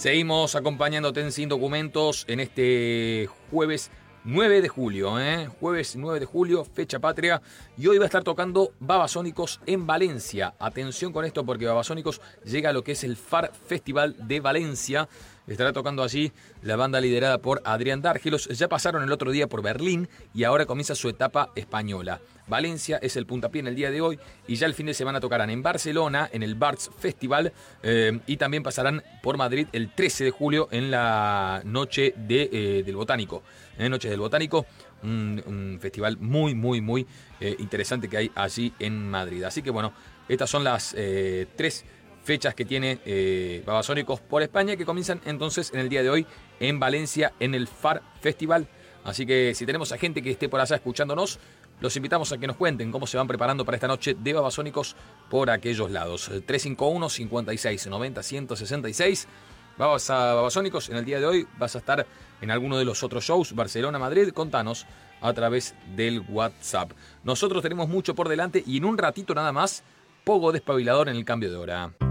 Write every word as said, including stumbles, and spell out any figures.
Seguimos acompañándote en Sin Documentos en este jueves nueve de julio, ¿eh? Jueves nueve de julio, fecha patria. Y hoy va a estar tocando Babasónicos en Valencia. Atención con esto porque Babasónicos llega a lo que es el F A R Festival de Valencia. Estará tocando allí la banda liderada por Adrián Dárgelos. Ya pasaron el otro día por Berlín y ahora comienza su etapa española. Valencia es el puntapié en el día de hoy y ya el fin de semana tocarán en Barcelona, en el Barts Festival, eh, y también pasarán por Madrid el trece de julio en la noche de, eh, del Botánico. En Noches del Botánico, un, un festival muy, muy, muy eh, interesante que hay allí en Madrid. Así que bueno, estas son las eh, tres fechas que tiene eh, Babasónicos por España, que comienzan entonces en el día de hoy en Valencia, en el F A R Festival. Así que si tenemos a gente que esté por allá escuchándonos, los invitamos a que nos cuenten cómo se van preparando para esta noche de Babasónicos por aquellos lados. tres cinco uno, cinco seis, nueve cero, uno seis seis. Vamos a Babasónicos en el día de hoy. Vas a estar en alguno de los otros shows, Barcelona, Madrid. Contanos a través del WhatsApp. Nosotros tenemos mucho por delante y en un ratito nada más, Pogo Despabilador en el cambio de hora.